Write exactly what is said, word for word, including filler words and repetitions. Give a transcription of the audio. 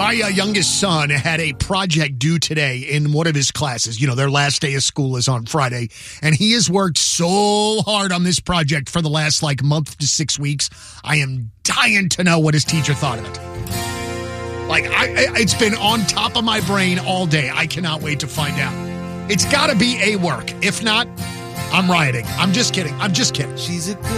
My uh, youngest son had a project due today in one of his classes. You know, their last day of school is on Friday. And he has worked so hard on this project for the last, like, month to six weeks. I am dying to know what his teacher thought of it. Like, I, I, it's been on top of my brain all day. I cannot wait to find out. It's got to be A work. If not, I'm rioting. I'm just kidding. I'm just kidding. She's a good